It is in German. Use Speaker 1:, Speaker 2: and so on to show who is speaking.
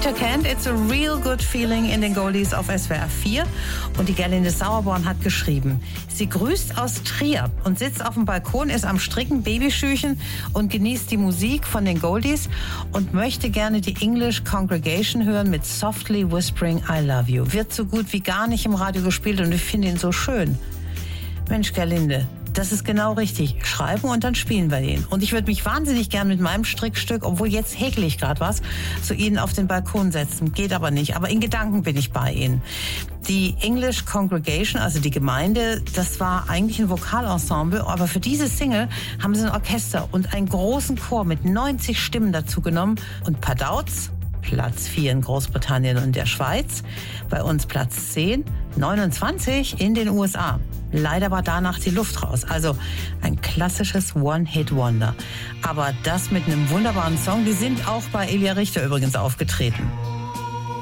Speaker 1: Peter Kent, It's a Real Good Feeling in den Goldies auf SWR 4. Und die Gerlinde Sauerborn hat geschrieben, sie grüßt aus Trier und sitzt auf dem Balkon, ist am Stricken, Babyschüchen und genießt die Musik von den Goldies und möchte gerne die English Congregation hören mit Softly Whispering I Love You. Wird so gut wie gar nicht im Radio gespielt und ich finde ihn so schön. Mensch, Gerlinde, das ist genau richtig. Schreiben und dann spielen wir den. Und ich würde mich wahnsinnig gern mit meinem Strickstück, obwohl jetzt häkle ich gerade was, zu Ihnen auf den Balkon setzen. Geht aber nicht. Aber in Gedanken bin ich bei Ihnen. Die English Congregation, also die Gemeinde, das war eigentlich ein Vokalensemble. Aber für diese Single haben sie ein Orchester und einen großen Chor mit 90 Stimmen dazu genommen. Und Padauts, Platz 4 in Großbritannien und der Schweiz. Bei uns Platz 10, 29 in den USA. Leider war danach die Luft raus. Also ein klassisches One-Hit-Wonder. Aber das mit einem wunderbaren Song. Die sind auch bei Elia Richter übrigens aufgetreten.